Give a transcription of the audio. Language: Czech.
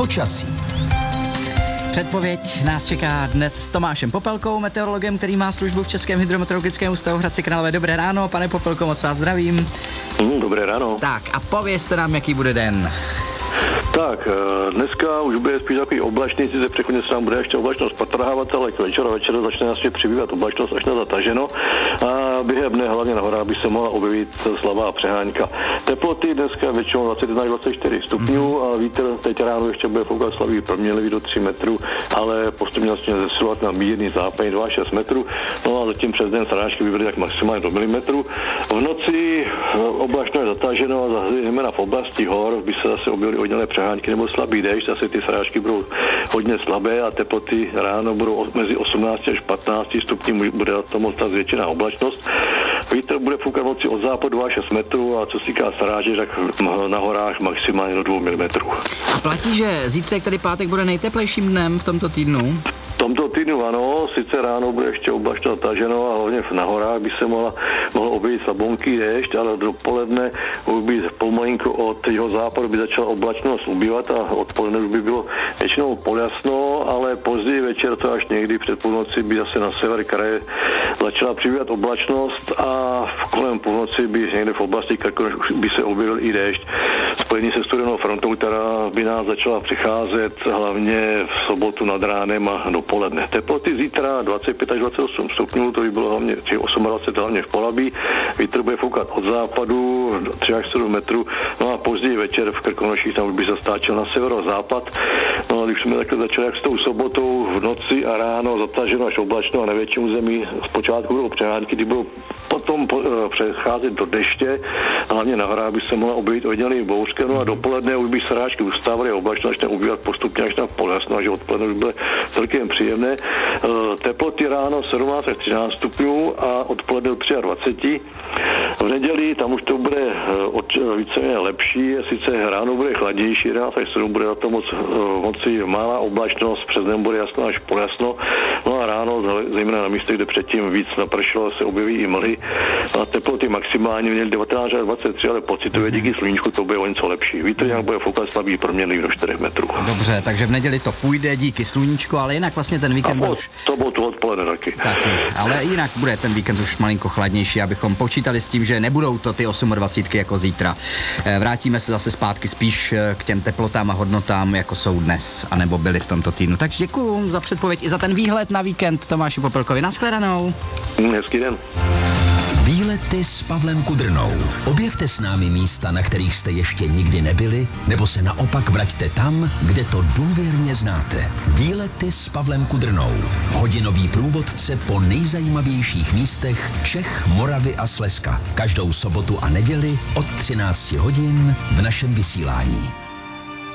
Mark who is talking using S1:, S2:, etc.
S1: Počasí.
S2: Předpověď nás čeká dnes s Tomášem Popelkou, meteorologem, který má službu v Českém hydrometeorologickém ústavu Hradci Králové. Dobré ráno, pane Popelko, moc vás zdravím.
S3: Dobré ráno.
S2: Tak a povězte nám, jaký bude den.
S3: Tak, dneska už bude spíš takový oblačný, sice přechodně se nám bude ještě oblačnost potrhávat, ale k večer začne asi přibývat oblačnost až na zataženo a během dne hlavně na horách by se mohla objevit slabá přehánka. Teploty dneska většinou 21 až 24 stupňů a vítr teď ráno ještě bude foukat slabý proměnlivý do 3 metrů, ale postupně začne zesilovat na mírný západní 2 až 6 metrů, no a zatím přes den srážky by byly tak maximálně do milimetrů. V noci oblačno je zataženo a zejména v oblasti hor by se zase objevily oddělené přehánky nebo slabý déšť, zase ty srážky budou hodně slabé a teploty ráno budou mezi 18 až 15 stupňů, bude to moc ta zvětšená oblačnost. Vítr bude foukat v noci od západu až 6 metrů a co se týká srážek, tak na horách maximálně do 2 mm.
S2: A platí, že zítřek, tedy pátek, bude nejteplejším dnem v tomto týdnu?
S3: V tomto týdnu ano, sice ráno bude ještě oblačno zataženo a hlavně na horách by se mohl objevit slabonký déšť, ale dopoledne už by pomalinku od jeho západu by začala oblačnost ubývat a odpoledne už by bylo většinou poljasno, ale později večer to až někdy před půlnoci by zase na sever kraje začala přibývat oblačnost a kolem půlnoci by někde v oblasti Krkonoš by se objevil i déšť. Spojený se studenou frontou, která by nás začala přicházet hlavně v sobotu nad ránem a dopoledne. Teploty zítra 25 až 28 stupňů, to by bylo hlavně 28 hlavně v Polabí. Vítr bude foukat od západu 3 až 7 metrů, no a později večer v Krkonoších tam už by se stáčel na severozápad. No a když jsme takhle začali jak s tou sobotou v noci a ráno zataženo až oblačno a na větším území zpočátku budou přehánky, kdy budou potom přecházet do deště, hlavně na horách by se mohla objevit oddělený bouřky, no a dopoledne už by srážky ustávaly a oblačno začne ubývat postupně až na poljasno, že odpoledne už bude celkem příjemné. Teploty ráno 17 až 13 stupňů a odpoledne do 23. V neděli tam už to bude víceméně lepší, sice ráno bude chladnější, 11 až 7 bude na to moci malá oblačnost, přes den bude jasno až poljasno, no a ráno, zejména na místech, kde předtím víc napršelo, se objeví i mlhy. A teploty maximálně měly 19 až 23, ale pocitově díky sluníčku to bude o něco lepší. Vítr nějak bude foukat slabý proměnlivý do 4 metrů.
S2: Dobře, takže v neděli to půjde díky sluníčku, ale jinak vlastně ten víkend bude už...
S3: Sobotu odpoledne taky.
S2: Taky, ale jinak bude ten víkend už malinko chladnější, abychom počítali s tím, že nebudou to ty 28 jako zítra. Vrátíme se zase zpátky spíš k těm teplotám a hodnotám, jako jsou dnes, anebo byly v tomto týdnu. Takže děkuju za předpověď i za ten výhled na víkend Tomáši Popelkovi. Nashledanou.
S3: Hezký den.
S1: Výlety s Pavlem Kudrnou. Objevte s námi místa, na kterých jste ještě nikdy nebyli, nebo se naopak vraťte tam, kde to důvěrně znáte. Výlety s Pavlem Kudrnou. Hodinový průvodce po nejzajímavějších místech Čech, Moravy a Slezska. Každou sobotu a neděli od 13 hodin v našem vysílání.